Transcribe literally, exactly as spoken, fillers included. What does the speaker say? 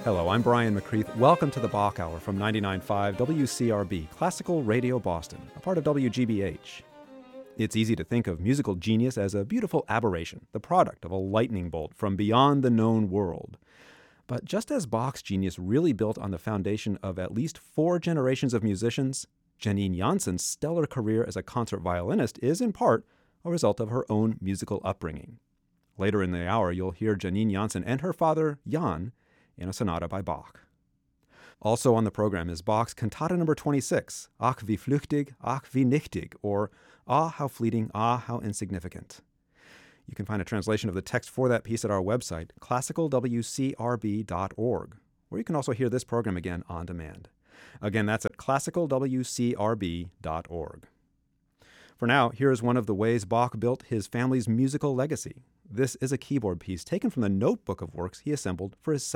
Hello, I'm Brian McCreath. Welcome to the Bach Hour from ninety-nine point five W C R B, Classical Radio Boston, a part of W G B H. It's easy to think of musical genius as a beautiful aberration, the product of a lightning bolt from beyond the known world. But just as Bach's genius really built on the foundation of at least four generations of musicians, Janine Jansson's stellar career as a concert violinist is, in part, a result of her own musical upbringing. Later in the hour, you'll hear Janine Jansson and her father, Jan, in a sonata by Bach. Also on the program is Bach's Cantata number twenty-six, Ach wie flüchtig, ach wie nichtig, or Ah, how fleeting, ah, how insignificant. You can find a translation of the text for that piece at our website, classical w c r b dot org, where you can also hear this program again on demand. Again, that's at classical w c r b dot org. For now, here is one of the ways Bach built his family's musical legacy. This is a keyboard piece taken from the notebook of works he assembled for his